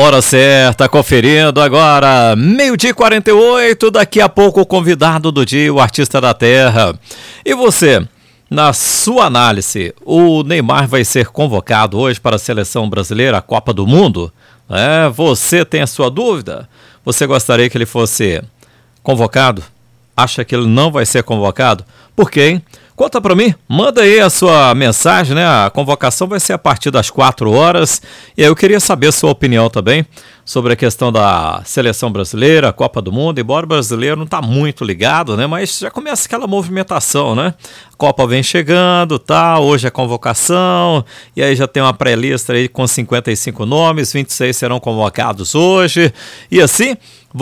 hora certa, conferindo agora, 12h48, daqui a pouco o convidado do dia, o artista da terra. E você, na sua análise, o Neymar vai ser convocado hoje para a seleção brasileira, a Copa do Mundo? Você tem a sua dúvida? Você gostaria que ele fosse convocado? Acha que ele não vai ser convocado? Por quê, hein? Conta pra mim, manda aí a sua mensagem, né? A convocação vai ser a partir das 4 horas. E aí eu queria saber a sua opinião também sobre a questão da seleção brasileira, a Copa do Mundo. Embora o brasileiro não tá muito ligado, né? Mas já começa aquela movimentação, né? A Copa vem chegando, tá? Hoje é convocação. E aí já tem uma pré-lista aí com 55 nomes, 26 serão convocados hoje. E assim,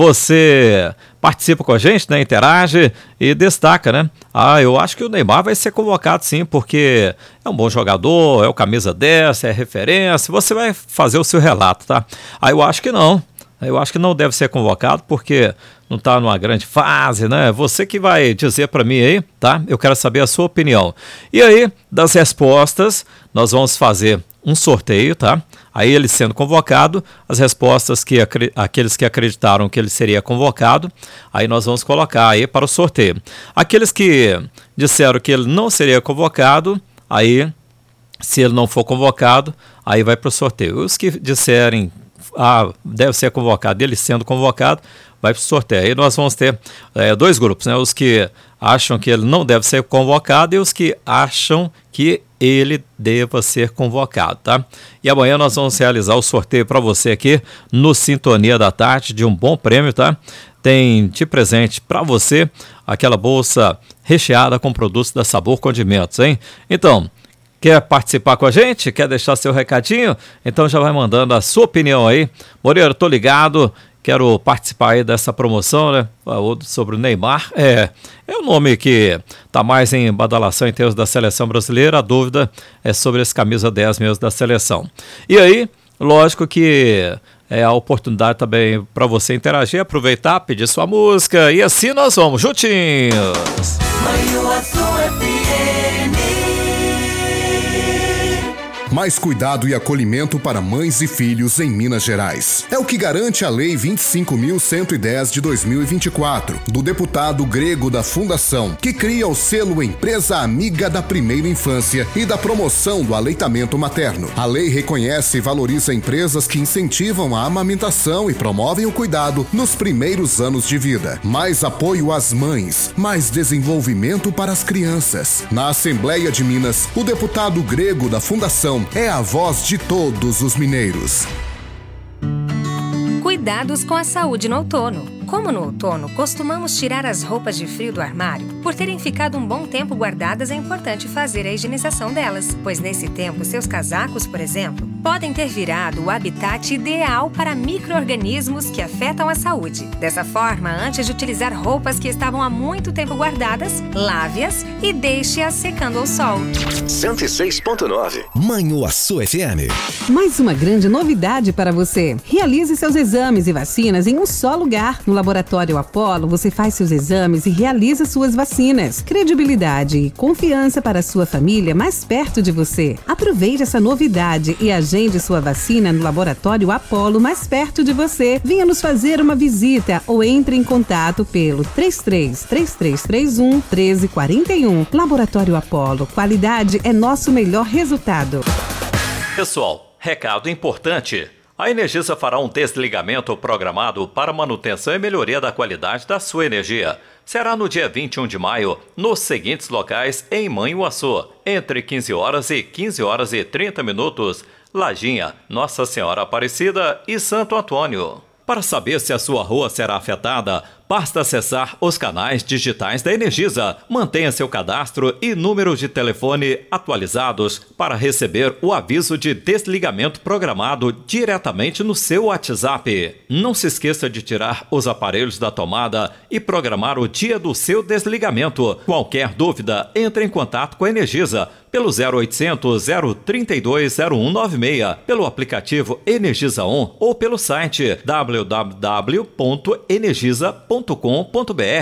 você participa com a gente, né? Interage e destaca, né? Eu acho que o Neymar vai ser convocado sim, porque é um bom jogador, é o camisa 10, é referência. Você vai fazer o seu relato, tá? Eu acho que não. Eu acho que não deve ser convocado porque não está numa grande fase, né? Você que vai dizer para mim aí, tá? Eu quero saber a sua opinião. E aí, das respostas, nós vamos fazer um sorteio, tá? Aí ele sendo convocado, as respostas que aqueles que acreditaram que ele seria convocado, aí nós vamos colocar aí para o sorteio. Aqueles que disseram que ele não seria convocado, aí se ele não for convocado, aí vai para o sorteio. Os que disserem deve ser convocado, ele sendo convocado, vai para o sorteio. Aí nós vamos ter dois grupos, né? Os que acham que ele não deve ser convocado e os que acham que ele deva ser convocado, tá? E amanhã nós vamos realizar o sorteio para você aqui no Sintonia da Tarde de um bom prêmio, tá? Tem de presente para você aquela bolsa recheada com produtos da Sabor Condimentos, hein? Então, quer participar com a gente? Quer deixar seu recadinho? Então já vai mandando a sua opinião aí. Moreira, tô ligado, quero participar aí dessa promoção, né? Sobre o Neymar. É o nome que tá mais em badalação em termos da seleção brasileira. A dúvida é sobre esse camisa 10 mesmo da seleção. E aí, lógico que é a oportunidade também para você interagir, aproveitar, pedir sua música. E assim nós vamos juntinhos. Mais cuidado e acolhimento para mães e filhos em Minas Gerais. É o que garante a Lei 25.110 de 2024, do deputado grego da Fundação, que cria o selo Empresa Amiga da Primeira Infância e da promoção do aleitamento materno. A lei reconhece e valoriza empresas que incentivam a amamentação e promovem o cuidado nos primeiros anos de vida. Mais apoio às mães, mais desenvolvimento para as crianças. Na Assembleia de Minas, o deputado grego da Fundação é a voz de todos os mineiros. Cuidados com a saúde no outono. Como no outono, costumamos tirar as roupas de frio do armário, por terem ficado um bom tempo guardadas, é importante fazer a higienização delas, pois nesse tempo seus casacos, por exemplo, podem ter virado o habitat ideal para micro-organismos que afetam a saúde. Dessa forma, antes de utilizar roupas que estavam há muito tempo guardadas, lave-as e deixe-as secando ao sol. 106.9 Manhuaçu FM. Mais uma grande novidade para você. Realize seus exames e vacinas em um só lugar. No Laboratório Apollo, você faz seus exames e realiza suas vacinas. Credibilidade e confiança para a sua família mais perto de você. Aproveite essa novidade e agende sua vacina no Laboratório Apollo mais perto de você. Venha nos fazer uma visita ou entre em contato pelo 33-3331 1341. Laboratório Apollo, qualidade é nosso melhor resultado. Pessoal, recado importante. A Energisa fará um desligamento programado para manutenção e melhoria da qualidade da sua energia. Será no dia 21 de maio, nos seguintes locais em Manhuaçu, entre 15 horas e 15 horas e 30 minutos, Lajinha, Nossa Senhora Aparecida e Santo Antônio. Para saber se a sua rua será afetada, basta acessar os canais digitais da Energisa. Mantenha seu cadastro e número de telefone atualizados para receber o aviso de desligamento programado diretamente no seu WhatsApp. Não se esqueça de tirar os aparelhos da tomada e programar o dia do seu desligamento. Qualquer dúvida, entre em contato com a Energisa pelo 0800 032 0196, pelo aplicativo Energisa On ou pelo site www.energisa.com.br.